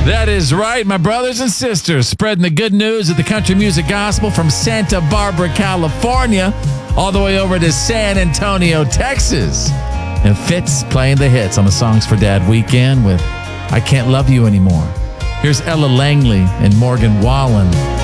That is right, my brothers and sisters, spreading the good news of the country music gospel from Santa Barbara, California, all the way over to San Antonio, Texas. And Fitz playing the hits on the Songs for Dad weekend with I Can't Love You Anymore. Here's Ella Langley and Morgan Wallen.